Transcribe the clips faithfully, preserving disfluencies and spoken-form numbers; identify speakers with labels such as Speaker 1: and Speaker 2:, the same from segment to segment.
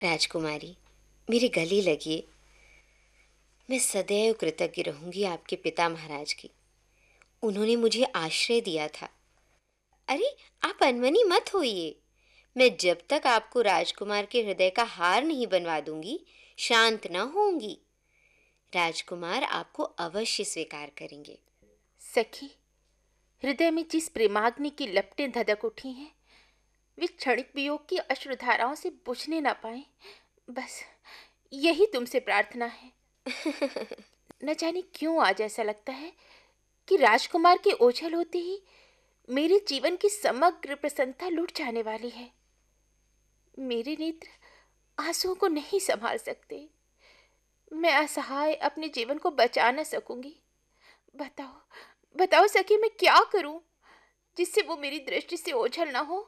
Speaker 1: राजकुमारी, मेरे गले लगिए। मैं सदैव कृतज्ञ रहूंगी आपके पिता महाराज की। उन्होंने मुझे आश्रय दिया था। अरे, आप अनमनी मत होइए। मैं जब तक आपको राजकुमार के हृदय का हार नहीं बनवा दूंगी, शांत न होंगी। राजकुमार आपको अवश्य स्वीकार करेंगे।
Speaker 2: सखी, हृदय में जिस प्रेमाग्नि की लपटें धधक उठी हैं, वे क्षणिक वियोग की अश्रुधाराओं से बुझने न पाए। बस यही तुमसे प्रार्थना है। न जाने क्यों आज ऐसा लगता है कि राजकुमार के ओझल होते ही मेरे जीवन की समग्र प्रसन्नता लुट जाने वाली है। मेरे नेत्र आंसुओं को नहीं संभाल सकते। मैं असहाय अपने जीवन को बचा न सकूंगी। बताओ बताओ सखी, मैं क्या करूं जिससे वो मेरी दृष्टि से ओझल ना हो।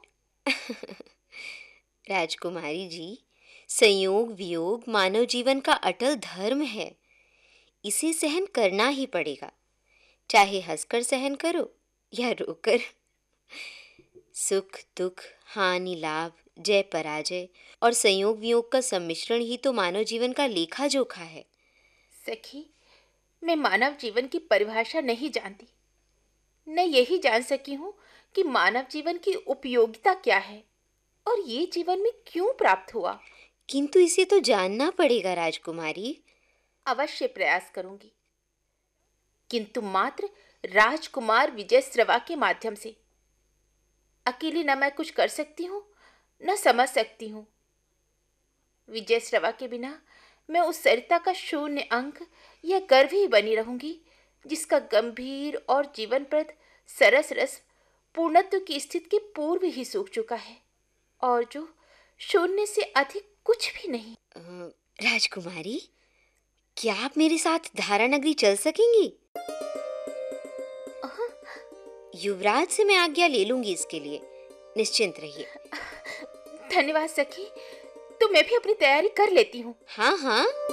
Speaker 1: राजकुमारी जी, संयोग वियोग मानव जीवन का अटल धर्म है। इसे सहन करना ही पड़ेगा, चाहे हंसकर सहन करो या रोकर। सुख दुख, हानि लाभ, जय पराजय और संयोग वियोग का सम्मिश्रण ही तो मानव जीवन का लेखा जोखा है।
Speaker 2: सखी, मैं मानव जीवन की परिभाषा नहीं जानती। न यही जान सकी हूँ कि मानव जीवन की उपयोगिता क्या है और ये जीवन में क्यों प्राप्त हुआ।
Speaker 1: किंतु इसे तो जानना पड़ेगा राजकुमारी।
Speaker 2: अवश्य प्रयास करूंगी, किंतु मात्र राजकुमार विजयश्रवा के माध्यम से। अकेली न मैं कुछ कर सकती हूँ, न समझ सकती हूँ। विजयश्रवा के बिना मैं उस सरिता का शून्य अंक या गर्भ ही बनी रहूंगी, जिसका गंभीर और जीवनप्रद सरस रस पूर्णत्व की स्थिति के पूर्व ही सूख चुका है, और जो शून्य से अधिक कुछ भी नहीं।
Speaker 1: अ, राजकुमारी, क्या आप मेरे साथ धारा नगरी चल सकेंगी?
Speaker 2: अह,
Speaker 1: युवराज से मैं आज्ञा ले लूंगी इसके लिए, निश्चिंत रहिए।
Speaker 2: धन्यवाद सखी, तो मैं भी अपनी तैयारी कर लेती हूँ।
Speaker 1: हाँ हाँ।